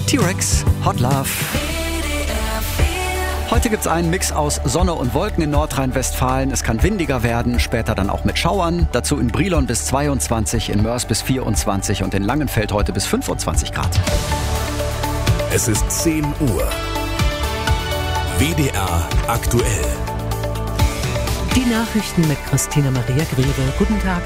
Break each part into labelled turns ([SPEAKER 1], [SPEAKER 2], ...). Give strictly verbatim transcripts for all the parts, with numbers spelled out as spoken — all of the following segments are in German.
[SPEAKER 1] T-Rex, Hot Love. Heute gibt es einen Mix aus Sonne und Wolken in Nordrhein-Westfalen. Es kann windiger werden, später dann auch mit Schauern. Dazu in Brilon bis zweiundzwanzig, in Mörs bis vierundzwanzig und in Langenfeld heute bis fünfundzwanzig Grad.
[SPEAKER 2] Es ist zehn Uhr. W D R aktuell.
[SPEAKER 3] Die Nachrichten mit Christina Maria Greve. Guten Tag.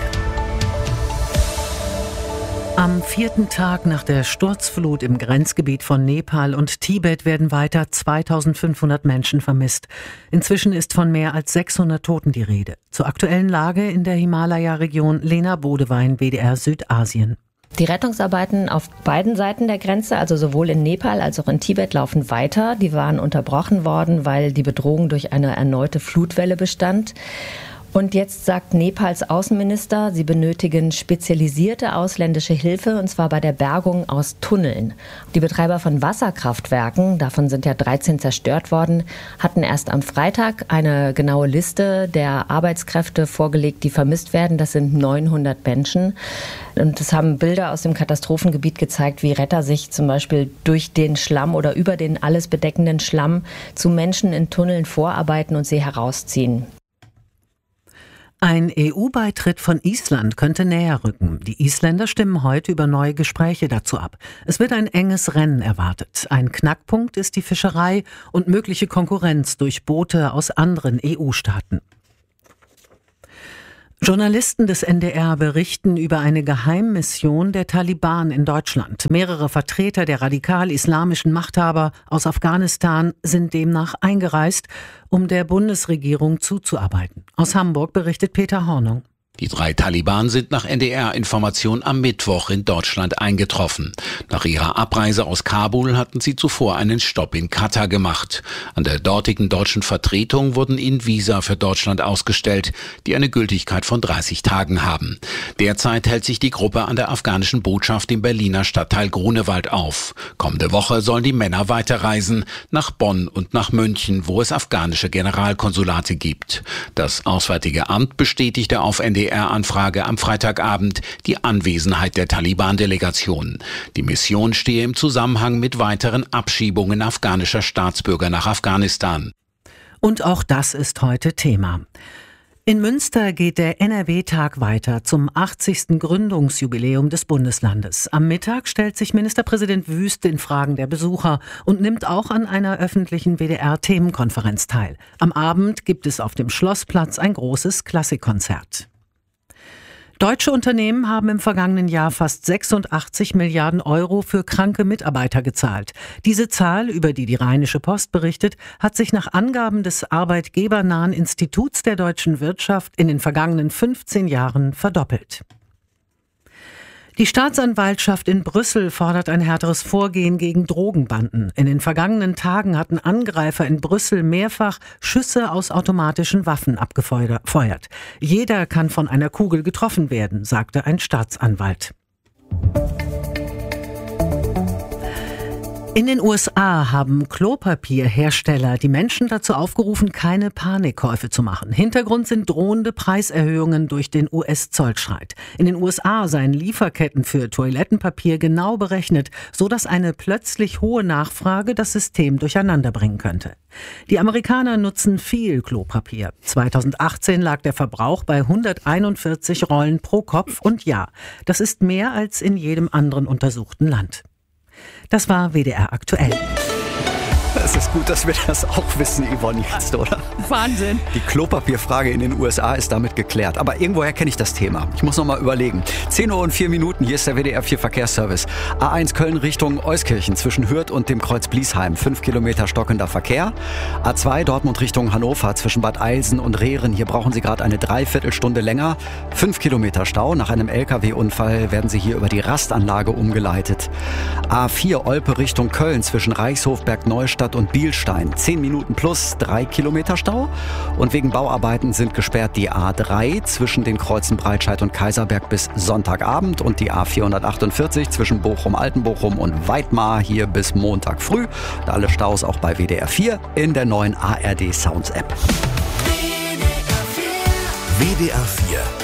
[SPEAKER 3] Am vierten Tag nach der Sturzflut im Grenzgebiet von Nepal und Tibet werden weiter zweitausendfünfhundert Menschen vermisst. Inzwischen ist von mehr als sechshundert Toten die Rede. Zur aktuellen Lage in der Himalaya-Region Lena Bodewein, W D R Südasien.
[SPEAKER 4] Die Rettungsarbeiten auf beiden Seiten der Grenze, also sowohl in Nepal als auch in Tibet, laufen weiter. Die waren unterbrochen worden, weil die Bedrohung durch eine erneute Flutwelle bestand. Und jetzt sagt Nepals Außenminister, sie benötigen spezialisierte ausländische Hilfe, und zwar bei der Bergung aus Tunneln. Die Betreiber von Wasserkraftwerken, davon sind ja dreizehn zerstört worden, hatten erst am Freitag eine genaue Liste der Arbeitskräfte vorgelegt, die vermisst werden. Das sind neunhundert Menschen. Und es haben Bilder aus dem Katastrophengebiet gezeigt, wie Retter sich zum Beispiel durch den Schlamm oder über den alles bedeckenden Schlamm zu Menschen in Tunneln vorarbeiten und sie herausziehen.
[SPEAKER 3] Ein E U-Beitritt von Island könnte näher rücken. Die Isländer stimmen heute über neue Gespräche dazu ab. Es wird ein enges Rennen erwartet. Ein Knackpunkt ist die Fischerei und mögliche Konkurrenz durch Boote aus anderen E U-Staaten. Journalisten des N D R berichten über eine Geheimmission der Taliban in Deutschland. Mehrere Vertreter der radikal-islamischen Machthaber aus Afghanistan sind demnach eingereist, um der Bundesregierung zuzuarbeiten. Aus Hamburg berichtet Peter Hornung.
[SPEAKER 5] Die drei Taliban sind nach N D R-Information am Mittwoch in Deutschland eingetroffen. Nach ihrer Abreise aus Kabul hatten sie zuvor einen Stopp in Katar gemacht. An der dortigen deutschen Vertretung wurden ihnen Visa für Deutschland ausgestellt, die eine Gültigkeit von dreißig Tagen haben. Derzeit hält sich die Gruppe an der afghanischen Botschaft im Berliner Stadtteil Grunewald auf. Kommende Woche sollen die Männer weiterreisen, nach Bonn und nach München, wo es afghanische Generalkonsulate gibt. Das Auswärtige Amt bestätigte auf N D R-Anfrage am Freitagabend die Anwesenheit der Taliban-Delegation. Die Mission stehe im Zusammenhang mit weiteren Abschiebungen afghanischer Staatsbürger nach Afghanistan.
[SPEAKER 3] Und auch das ist heute Thema. In Münster geht der N R W-Tag weiter zum achtzigsten Gründungsjubiläum des Bundeslandes. Am Mittag stellt sich Ministerpräsident Wüst den Fragen der Besucher und nimmt auch an einer öffentlichen W D R-Themenkonferenz teil. Am Abend gibt es auf dem Schlossplatz ein großes Klassikkonzert. Deutsche Unternehmen haben im vergangenen Jahr fast sechsundachtzig Milliarden Euro für kranke Mitarbeiter gezahlt. Diese Zahl, über die die Rheinische Post berichtet, hat sich nach Angaben des arbeitgebernahen Instituts der deutschen Wirtschaft in den vergangenen fünfzehn Jahren verdoppelt. Die Staatsanwaltschaft in Brüssel fordert ein härteres Vorgehen gegen Drogenbanden. In den vergangenen Tagen hatten Angreifer in Brüssel mehrfach Schüsse aus automatischen Waffen abgefeuert. Jeder kann von einer Kugel getroffen werden, sagte ein Staatsanwalt. In den U S A haben Klopapierhersteller die Menschen dazu aufgerufen, keine Panikkäufe zu machen. Hintergrund sind drohende Preiserhöhungen durch den U S-Zollstreit. In den U S A seien Lieferketten für Toilettenpapier genau berechnet, so dass eine plötzlich hohe Nachfrage das System durcheinander bringen könnte. Die Amerikaner nutzen viel Klopapier. zweitausendachtzehn lag der Verbrauch bei hunderteinundvierzig Rollen pro Kopf und Jahr. Das ist mehr als in jedem anderen untersuchten Land. Das war W D R aktuell.
[SPEAKER 1] Es ist gut, dass wir das auch wissen, Yvonne, jetzt, oder?
[SPEAKER 3] Wahnsinn.
[SPEAKER 1] Die Klopapierfrage in den U S A ist damit geklärt. Aber irgendwoher kenne ich das Thema. Ich muss noch mal überlegen. zehn Uhr und vier Minuten, hier ist der W D R vier Verkehrsservice. A eins Köln Richtung Euskirchen zwischen Hürth und dem Kreuz Bliesheim. fünf Kilometer stockender Verkehr. A zwei Dortmund Richtung Hannover zwischen Bad Eilsen und Rehren. Hier brauchen Sie gerade eine Dreiviertelstunde länger. fünf Kilometer Stau. Nach einem L K W-Unfall werden Sie hier über die Rastanlage umgeleitet. A vier Olpe Richtung Köln zwischen Reichshofberg Neustadt und Bielstein. zehn Minuten plus drei Kilometer Stau. Und wegen Bauarbeiten sind gesperrt die A drei zwischen den Kreuzen Breitscheid und Kaiserberg bis Sonntagabend und die A vierhundertachtundvierzig zwischen Bochum-Altenbochum und Weidmar hier bis Montag früh. Und alle Staus auch bei W D R vier in der neuen A R D Sounds App.
[SPEAKER 2] W D R vier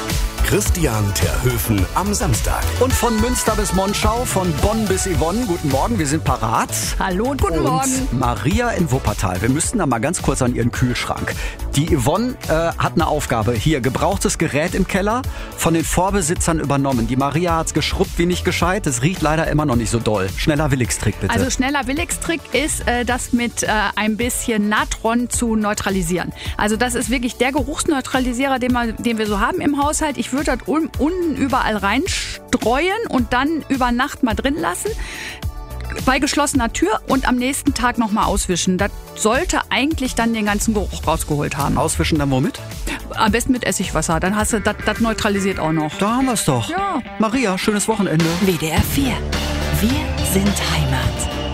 [SPEAKER 2] Christian Terhöfen am Samstag.
[SPEAKER 1] Und von Münster bis Monschau, von Bonn bis Yvonne. Guten Morgen, wir sind parat.
[SPEAKER 6] Hallo und guten
[SPEAKER 1] und
[SPEAKER 6] Morgen.
[SPEAKER 1] Maria in Wuppertal. Wir müssten da mal ganz kurz an ihren Kühlschrank. Die Yvonne äh, hat eine Aufgabe. Hier, gebrauchtes Gerät im Keller, von den Vorbesitzern übernommen. Die Maria hat's geschrubbt wie nicht gescheit. Es riecht leider immer noch nicht so doll. Schneller Willigstrick bitte.
[SPEAKER 6] Also schneller Willigstrick ist, äh, das mit äh, ein bisschen Natron zu neutralisieren. Also das ist wirklich der Geruchsneutralisierer, den, man, den wir so haben im Haushalt. Ich würde das un- unten überall reinstreuen und dann über Nacht mal drin lassen. Bei geschlossener Tür und am nächsten Tag nochmal auswischen. Das sollte eigentlich dann den ganzen Geruch rausgeholt haben.
[SPEAKER 1] Auswischen dann womit?
[SPEAKER 6] Am besten mit Essigwasser. Dann hast du, das, das neutralisiert auch noch.
[SPEAKER 1] Da haben wir's doch.
[SPEAKER 6] Ja.
[SPEAKER 1] Maria, schönes Wochenende.
[SPEAKER 7] W D R vier. Wir sind Heimat.